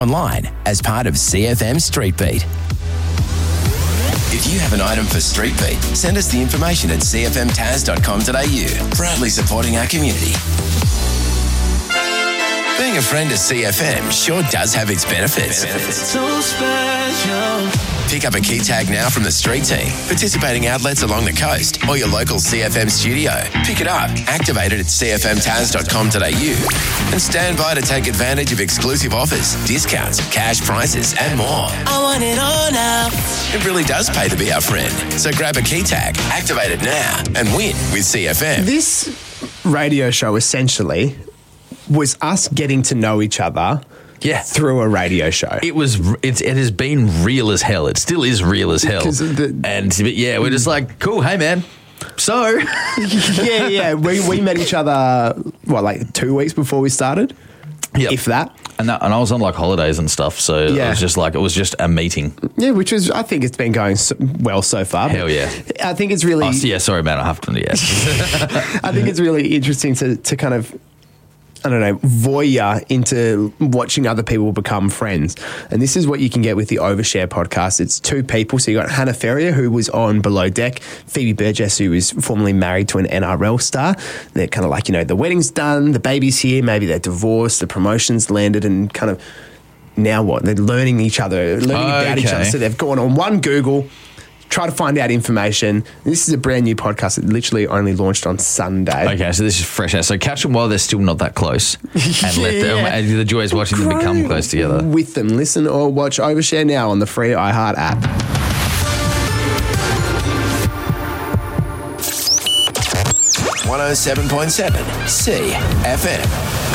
online as part of CFM Street Beat. If you have an item for Street Beat, send us the information at cfmtaz.com.au. Proudly supporting our community. Being a friend of CFM sure does have its benefits. So special. Pick up a key tag now from the street team, participating outlets along the coast, or your local CFM studio. Pick it up, activate it at cfmtaz.com.au, and stand by to take advantage of exclusive offers, discounts, cash prizes, and more. I want it all now. It really does pay to be our friend. So grab a key tag, activate it now, and win with CFM. This radio show essentially was us getting to know each other through a radio show. It has been real as hell. It still is real as hell. But we're just like, cool, hey man. So we met each other like 2 weeks before we started. Yep. If that. And I was on like holidays and stuff, so it was just a meeting. Yeah, which is, I think it's been going well so far. Hell yeah. I think it's really... sorry man, I have to, I think it's really interesting to kind of, I don't know, voyeur into watching other people become friends. And this is what you can get with the Overshare podcast. It's two people. So you got Hannah Ferrier, who was on Below Deck, Phoebe Burgess, who was formerly married to an NRL star. They're kind of like, the wedding's done, the baby's here, maybe they're divorced, the promotion's landed, and kind of now what? They're learning about each other. So they've gone on one Google, try to find out information. This is a brand new podcast that literally only launched on Sunday. Okay, so this is fresh out. So catch them while they're still not that close, and let them. And the joy is watching them become close together. With them, listen or watch Overshare now on the free iHeart app. 107.7 CFM.